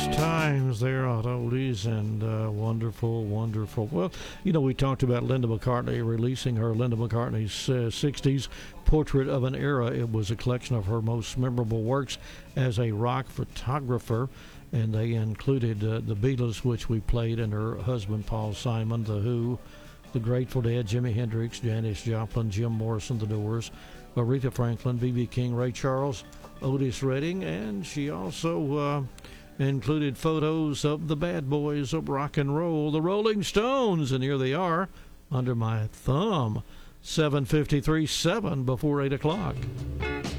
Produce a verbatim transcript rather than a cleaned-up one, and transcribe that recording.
times there on oldies and uh, wonderful, wonderful. Well, you know, we talked about Linda McCartney releasing her Linda McCartney's uh, sixties Portrait of an Era. It was a collection of her most memorable works as a rock photographer, and they included uh, the Beatles, which we played, and her husband Paul Simon, The Who, the Grateful Dead, Jimi Hendrix, Janis Joplin, Jim Morrison, The Doors, Aretha Franklin, B B King, Ray Charles, Otis Redding, and she also uh, included photos of the bad boys of rock and roll, the Rolling Stones, and here they are under my thumb, seven fifty-three, seven before eight o'clock.